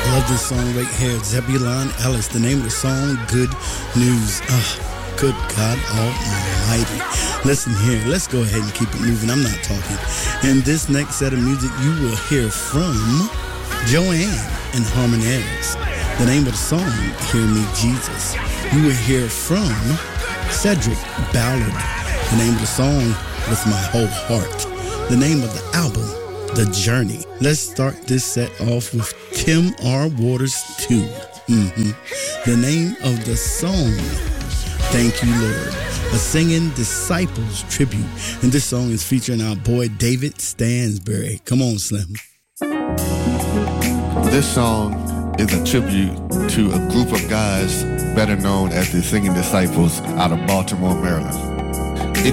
Love this song right here. Zebulon Ellis. The name of the song, Good News. Good God Almighty. Listen here. Let's go ahead and keep it moving. I'm not talking. In this next set of music, you will hear from Joanne and Harmonics. The name of the song, Hear Me Jesus. You will hear from Cedric Ballard. The name of the song, With My Whole Heart. The name of the album, The Journey. Let's start this set off with Tim R. Waters 2. The name of the song, Thank You, Lord. A Singing Disciples tribute. And this song is featuring our boy David Stansbury. Come on, Slim. This song is a tribute to a group of guys better known as the Singing Disciples out of Baltimore, Maryland.